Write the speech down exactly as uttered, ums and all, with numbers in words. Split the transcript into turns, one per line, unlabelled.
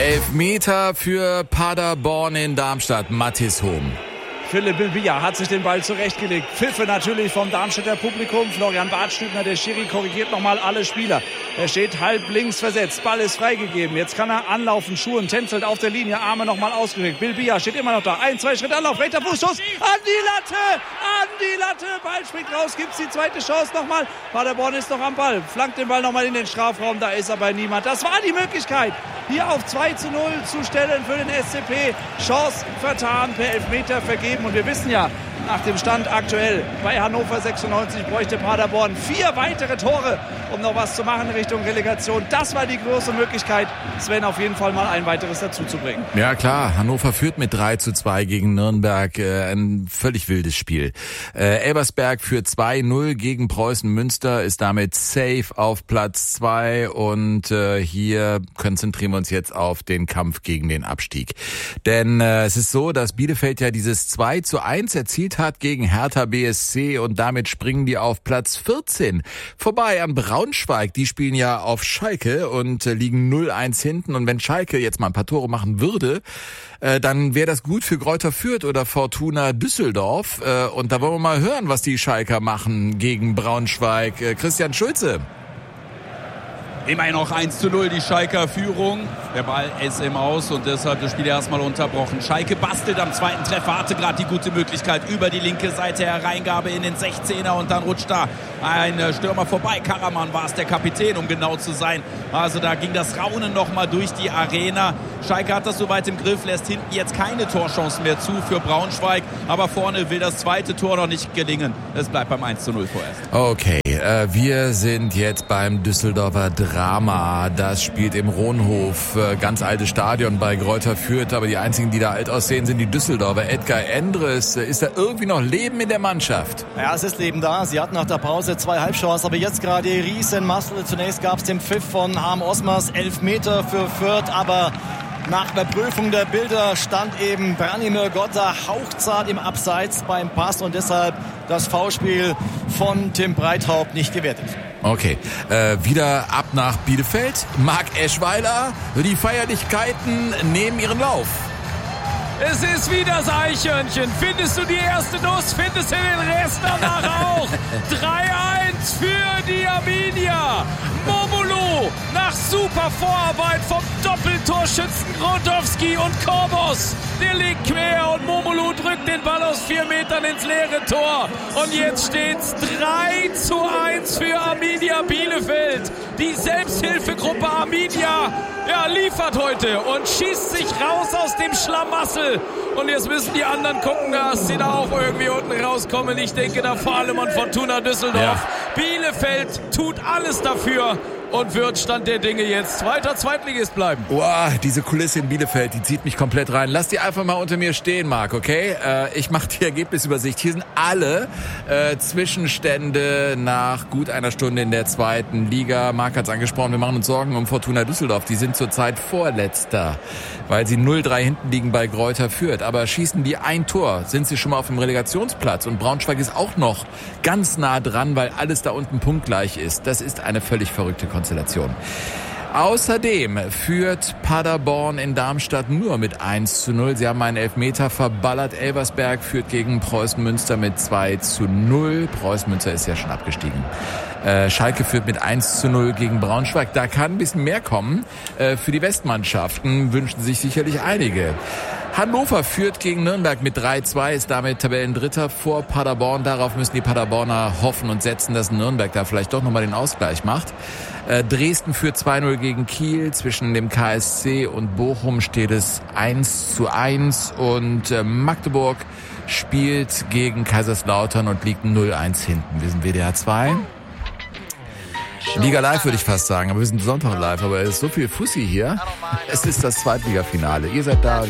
Elfmeter für Paderborn in Darmstadt. Mathis Hohm.
Philipp Bilbia hat sich den Ball zurechtgelegt. Pfiffe natürlich vom Darmstädter Publikum. Florian Bartstübner, der Schiri, korrigiert nochmal alle Spieler. Er steht halb links versetzt. Ball ist freigegeben. Jetzt kann er anlaufen. Schuhen tänzelt auf der Linie. Arme nochmal ausgestreckt. Bilbia steht immer noch da. Ein, zwei Schritte Anlauf. Rechter Fußschuss. An die Latte. An die Latte. Ball springt raus. Gibt's die zweite Chance nochmal. Paderborn ist noch am Ball. Flankt den Ball nochmal in den Strafraum. Da ist aber niemand. Das war die Möglichkeit, hier auf zwei zu null zu stellen für den S C P. Chance vertan, per Elfmeter vergeben. Und wir wissen ja, nach dem Stand aktuell bei Hannover sechsundneunzig bräuchte Paderborn vier weitere Tore, um noch was zu machen Richtung Relegation. Das war die große Möglichkeit, Sven auf jeden Fall mal ein weiteres dazu zu bringen.
Ja klar, Hannover führt mit drei zu zwei gegen Nürnberg. Äh, ein völlig wildes Spiel. Äh, Elversberg führt zwei null gegen Preußen Münster, ist damit safe auf Platz zwei. Und äh, hier konzentrieren wir uns jetzt auf den Kampf gegen den Abstieg. Denn äh, es ist so, dass Bielefeld ja dieses zwei zu eins erzielt hat gegen Hertha B S C und damit springen die auf Platz vierzehn. Vorbei an Braunschweig, die spielen ja auf Schalke und äh, liegen null eins hinten. Und wenn Schalke jetzt mal ein paar Tore machen würde, äh, dann wäre das gut für Greuther Fürth oder Fortuna Düsseldorf. Äh, und da wollen wir mal hören, was die Schalker machen gegen Braunschweig. Äh, Christian Schulze.
Immerhin noch eins zu null die Schalker Führung. Der Ball ist im Aus und deshalb das Spiel erstmal unterbrochen. Schalke bastelt am zweiten Treffer, hatte gerade die gute Möglichkeit über die linke Seite, Hereingabe in den sechzehner und dann rutscht da ein Stürmer vorbei. Karaman war es, der Kapitän, um genau zu sein. Also da ging das Raunen nochmal durch die Arena. Schalke hat das soweit im Griff, lässt hinten jetzt keine Torchancen mehr zu für Braunschweig. Aber vorne will das zweite Tor noch nicht gelingen. Es bleibt beim eins zu null vorerst.
Okay, äh, wir sind jetzt beim Düsseldorfer Drama. Das spielt im Rohnhof, äh, ganz altes Stadion bei Greuther Fürth. Aber die einzigen, die da alt aussehen, sind die Düsseldorfer. Edgar Endres, äh, ist da irgendwie noch Leben in der Mannschaft?
Ja, es ist Leben da. Sie hatten nach der Pause zwei Halbchancen, aber jetzt gerade Riesenmassel. Zunächst gab es den Pfiff von Harm Osmers, Elfmeter für Fürth, aber nach Überprüfung der Bilder stand eben Branimir Gotta hauchzart im Abseits beim Pass und deshalb das Foulspiel von Tim Breithaupt nicht gewertet.
Okay, äh, wieder ab nach Bielefeld. Marc Eschweiler, die Feierlichkeiten nehmen ihren Lauf.
Es ist wieder das Eichhörnchen. Findest du die erste Nuss, findest du den Rest danach auch. drei eins für die Arminia. Momolu nach super Vorarbeit vom Doppeltorschützen Grotowski und Korbos. Der liegt quer und Momolu drückt den Ball aus vier Metern ins leere Tor. Und jetzt steht's drei zu eins für Arminia Bielefeld. Die Selbsthilfegruppe Arminia ja, liefert heute und schießt sich raus aus dem Schlamassel. Und jetzt müssen die anderen gucken, dass sie da auch irgendwie unten rauskommen. Ich denke da vor allem an Fortuna Düsseldorf. Ja. Bielefeld tut alles dafür und wird Stand der Dinge jetzt zweiter Zweitligist bleiben.
Boah, diese Kulisse in Bielefeld, die zieht mich komplett rein. Lass die einfach mal unter mir stehen, Marc, okay? Äh, ich mache die Ergebnisübersicht. Hier sind alle äh, Zwischenstände nach gut einer Stunde in der zweiten Liga. Marc hat's angesprochen, wir machen uns Sorgen um Fortuna Düsseldorf. Die sind zurzeit Vorletzter, weil sie null drei hinten liegen bei Greuther Fürth. Aber schießen die ein Tor, sind sie schon mal auf dem Relegationsplatz. Und Braunschweig ist auch noch ganz nah dran, weil alles da unten punktgleich ist. Das ist eine völlig verrückte Konstellation. Außerdem führt Paderborn in Darmstadt nur mit eins zu null. Sie haben einen Elfmeter verballert. Elversberg führt gegen Preußen Münster mit zwei zu null. Preußen Münster ist ja schon abgestiegen. Äh, Schalke führt mit eins zu null gegen Braunschweig. Da kann ein bisschen mehr kommen. Äh, für die Westmannschaften wünschen sich sicherlich einige. Hannover führt gegen Nürnberg mit drei zwei, ist damit Tabellendritter vor Paderborn. Darauf müssen die Paderborner hoffen und setzen, dass Nürnberg da vielleicht doch nochmal den Ausgleich macht. Äh, Dresden führt zwei null gegen Kiel. Zwischen dem K S C und Bochum steht es eins zu eins. Und äh, Magdeburg spielt gegen Kaiserslautern und liegt null eins hinten. Wir sind W D R zwei. Liga live würde ich fast sagen, aber wir sind Sonntag live. Aber es ist so viel Fussi hier. Es ist das Zweitligafinale. Ihr seid da.